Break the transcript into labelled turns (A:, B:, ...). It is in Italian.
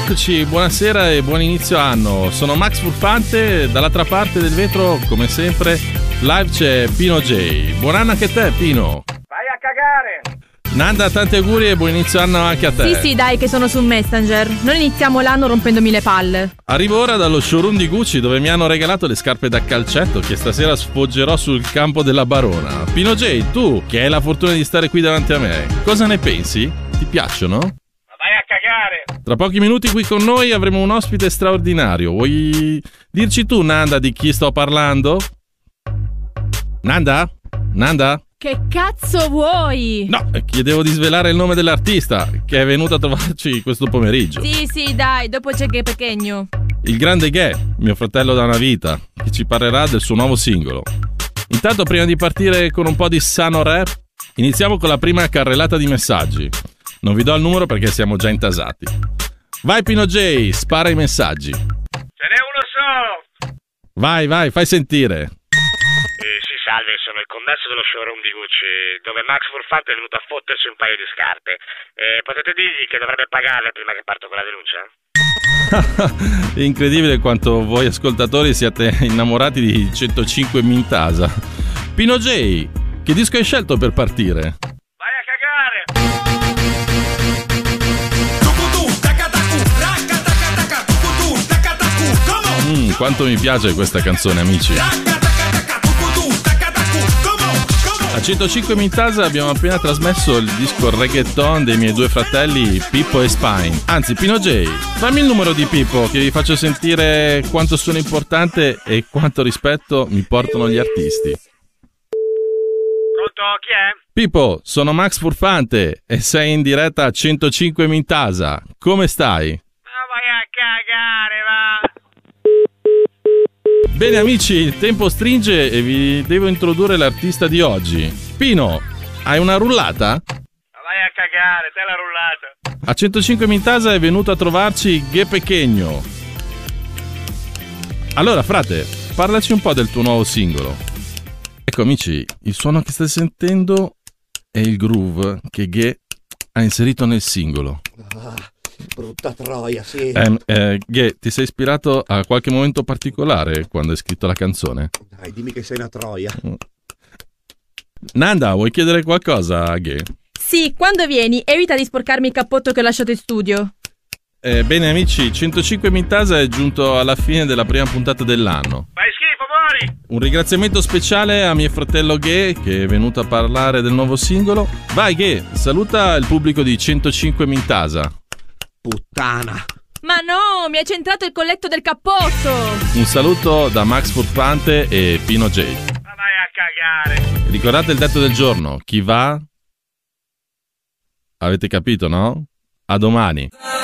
A: Eccoci, buonasera e buon inizio anno. Sono Max Furfante, dall'altra parte del vetro, come sempre, live c'è Pino J. Buon anno anche a te, Pino.
B: Vai a cagare!
A: Nanda, tanti auguri e buon inizio anno anche a te.
C: Sì, dai, che sono su Messenger. Non iniziamo l'anno rompendomi le palle.
A: Arrivo ora dallo showroom di Gucci, dove mi hanno regalato le scarpe da calcetto che stasera sfoggerò sul campo della Barona. Pino J, tu, che hai la fortuna di stare qui davanti a me, cosa ne pensi? Ti piacciono?
B: Vai a cagare!
A: Tra pochi minuti qui con noi avremo un ospite straordinario. Vuoi dirci tu, Nanda, di chi sto parlando? Nanda? Nanda?
C: Che cazzo vuoi?
A: No, chiedevo di svelare il nome dell'artista che è venuto a trovarci questo pomeriggio.
C: Sì, dai, dopo c'è che pequeño.
A: Il grande Ghe, mio fratello da una vita, che ci parlerà del suo nuovo singolo. Intanto, prima di partire con un po' di sano rap, iniziamo con la prima carrellata di messaggi. Non vi do il numero perché siamo già intasati. Vai Pino J, spara i messaggi.
B: Ce n'è uno solo!
A: Vai, fai sentire.
B: Sì, salve, sono il commesso dello showroom di Gucci, dove Max Furfante è venuto a fottersi un paio di scarpe. Potete dirgli che dovrebbe pagarle prima che parto con la denuncia?
A: Incredibile quanto voi ascoltatori siate innamorati di 105 Mintasa. Pino J, che disco hai scelto per partire?
B: Vai a cagare!
A: Quanto mi piace questa canzone, amici. A 105 Mintasa abbiamo appena trasmesso il disco reggaeton dei miei due fratelli Pippo e Spine. Anzi, Pino J, fammi il numero di Pippo che vi faccio sentire quanto sono importante e quanto rispetto mi portano gli artisti.
B: Pronto, chi è?
A: Pippo, sono Max Furfante e sei in diretta a 105 Mintasa. Come stai?
B: Ma vai a cagare, va!
A: Bene amici, il tempo stringe e vi devo introdurre l'artista di oggi. Pino, hai una rullata?
B: Ma vai a cagare, te la rullata!
A: A 105 Mintasa è venuto a trovarci Ghe Pequeño. Allora frate, parlaci un po' del tuo nuovo singolo. Ecco amici, il suono che state sentendo è il groove che Ghe ha inserito nel singolo.
D: Brutta troia, sì.
A: Ghe, ti sei ispirato a qualche momento particolare quando hai scritto la canzone?
D: Dai, dimmi che sei una troia.
A: Nanda, vuoi chiedere qualcosa a Ghe?
C: Sì, quando vieni, evita di sporcarmi il cappotto che ho lasciato in studio.
A: Bene amici, 105 Mintasa è giunto alla fine della prima puntata dell'anno.
B: Fai schifo, muori!
A: Un ringraziamento speciale a mio fratello Ghe che è venuto a parlare del nuovo singolo. Vai Ghe, saluta il pubblico di 105 Mintasa.
D: Puttana.
C: Ma no, mi hai centrato il colletto del cappotto.
A: Un saluto da Max Furfante e Pino J.
B: Ma vai a cagare!
A: Ricordate il detto del giorno, chi va? Avete capito, no? A domani.